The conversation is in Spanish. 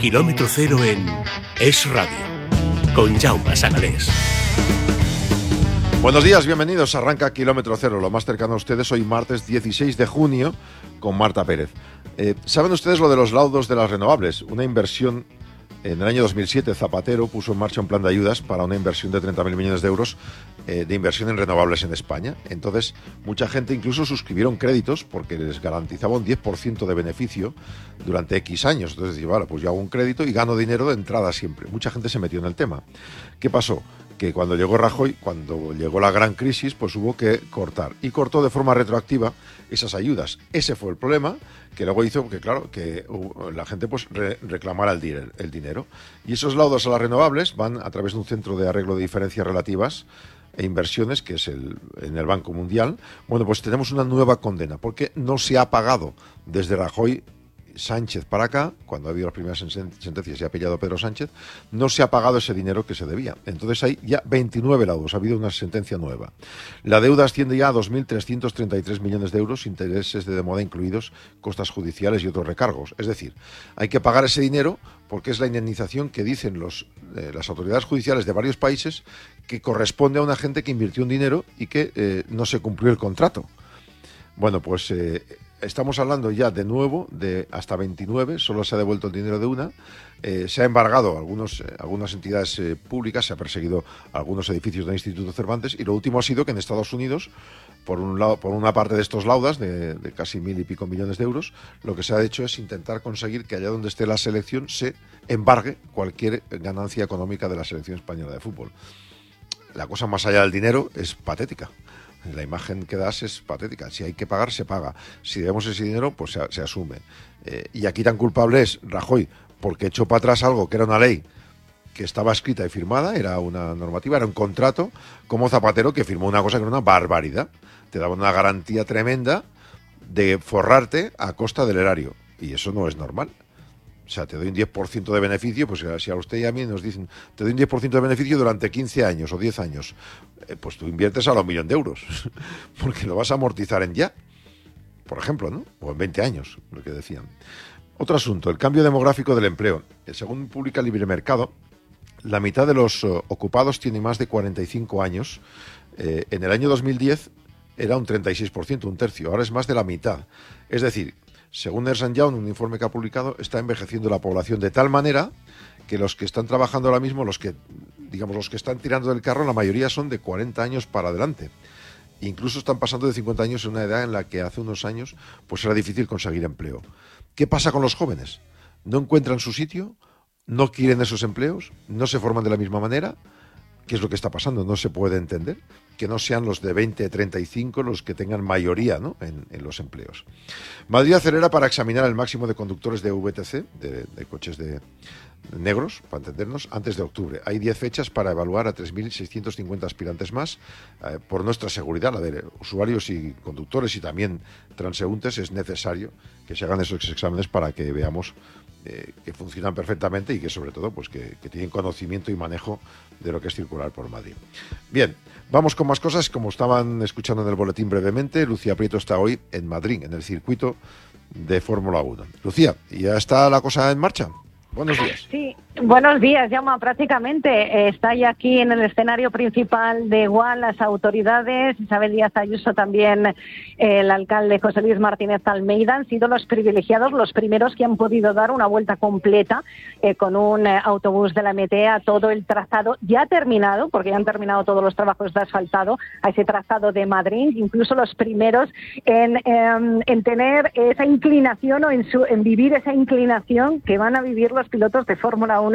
Kilómetro Cero en Es Radio, con Jaume Sagalés. Buenos días, bienvenidos. Arranca Kilómetro Cero, lo más cercano a ustedes, hoy martes 16 de junio, con Marta Pérez. ¿Saben ustedes lo de los laudos de las renovables? Una inversión. En el año 2007, Zapatero puso en marcha un plan de ayudas para una inversión de 30.000 millones de euros de inversión en renovables en España. Entonces, mucha gente incluso suscribieron créditos porque les garantizaba un 10% de beneficio durante X años. Entonces, decía, vale, pues yo hago un crédito y gano dinero de entrada siempre. Mucha gente se metió en el tema. ¿Qué pasó? Que cuando llegó Rajoy, cuando llegó la gran crisis, pues hubo que cortar. Y cortó de forma retroactiva esas ayudas. Ese fue el problema, que luego hizo que, claro, que la gente pues reclamara el dinero. Y esos laudos a las renovables van a través de un centro de arreglo de diferencias relativas e inversiones, que es en el Banco Mundial. Bueno, pues tenemos una nueva condena, porque no se ha pagado desde Rajoy Sánchez para acá, cuando ha habido las primeras sentencias y ha pillado Pedro Sánchez, no se ha pagado ese dinero que se debía. Entonces hay ya 29 laudos, ha habido una sentencia nueva. La deuda asciende ya a 2.333 millones de euros, intereses de demora incluidos, costas judiciales y otros recargos. Es decir, hay que pagar ese dinero porque es la indemnización que dicen las autoridades judiciales de varios países que corresponde a una gente que invirtió un dinero y que no se cumplió el contrato. Bueno, pues estamos hablando ya de nuevo de hasta 29, solo se ha devuelto el dinero de una, se ha embargado algunas entidades públicas, se ha perseguido algunos edificios del Instituto Cervantes, y lo último ha sido que en Estados Unidos, por una parte de estos laudas, de casi 1.000 y pico millones de euros, lo que se ha hecho es intentar conseguir que allá donde esté la selección se embargue cualquier ganancia económica de la selección española de fútbol. La cosa más allá del dinero es patética. La imagen que das es patética. Si hay que pagar, se paga. Si debemos ese dinero, pues se asume. Y aquí tan culpable es Rajoy, porque echó para atrás algo que era una ley que estaba escrita y firmada, era una normativa, era un contrato, como Zapatero, que firmó una cosa que era una barbaridad. Te daba una garantía tremenda de forrarte a costa del erario. Y eso no es normal. O sea, te doy un 10% de beneficio, pues si a usted y a mí nos dicen, te doy un 10% de beneficio durante 15 años o 10 años, pues tú inviertes a los 1.000.000 de euros, porque lo vas a amortizar en ya, por ejemplo, ¿no? O en 20 años, lo que decían. Otro asunto, el cambio demográfico del empleo. Según publica Libre Mercado, la mitad de los ocupados tiene más de 45 años. En el año 2010 era un 36%, un tercio, ahora es más de la mitad. Es decir, según Ernst & Young, un informe que ha publicado, está envejeciendo la población de tal manera que los que están trabajando ahora mismo, los que están tirando del carro, la mayoría son de 40 años para adelante. Incluso están pasando de 50 años en una edad en la que hace unos años pues era difícil conseguir empleo. ¿Qué pasa con los jóvenes? ¿No encuentran su sitio? ¿No quieren esos empleos? ¿No se forman de la misma manera? ¿Qué es lo que está pasando? No se puede entender que no sean los de 20, 35 los que tengan mayoría, ¿no?, en los empleos. Madrid acelera para examinar el máximo de conductores de VTC, de coches de negros, para entendernos, antes de octubre. Hay 10 fechas para evaluar a 3.650 aspirantes más. Por nuestra seguridad, la de usuarios y conductores y también transeúntes, es necesario que se hagan esos exámenes para que veamos que funcionan perfectamente y que sobre todo pues que tienen conocimiento y manejo de lo que es circular por Madrid. Bien, vamos con más cosas. Como estaban escuchando en el boletín brevemente, Lucía Prieto está hoy en Madrid, en el circuito de Fórmula 1. Lucía, ¿ya está la cosa en marcha? Buenos días. Sí, buenos días, Jaume. Prácticamente está ya aquí en el escenario principal de igual las autoridades, Isabel Díaz Ayuso, también el alcalde José Luis Martínez Almeida, han sido los privilegiados, los primeros que han podido dar una vuelta completa con un autobús de la MT a todo el trazado ya terminado, porque ya han terminado todos los trabajos de asfaltado a ese trazado de Madrid, incluso los primeros en tener esa inclinación o en vivir esa inclinación que van a vivir los pilotos de Fórmula 1